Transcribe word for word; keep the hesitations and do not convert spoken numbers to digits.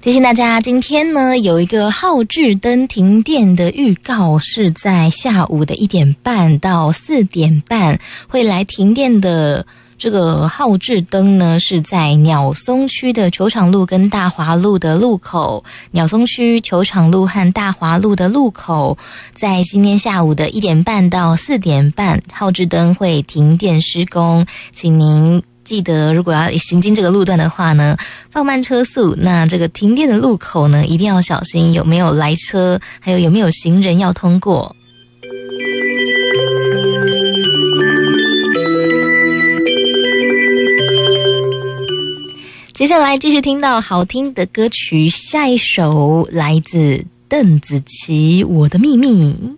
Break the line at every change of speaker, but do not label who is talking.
提醒大家，今天呢有一个浩智灯停电的预告，是在下午的一点半到四点半会来停电的。这个浩智灯呢是在鸟松区的球场路跟大华路的路口，鸟松区球场路和大华路的路口，在今天下午的一点半到四点半，浩智灯会停电施工，请您记得，如果要行经这个路段的话呢，放慢车速。那这个停电的路口呢，一定要小心有没有来车，还有有没有行人要通过。接下来继续听到好听的歌曲，下一首来自邓紫棋《我的秘密》。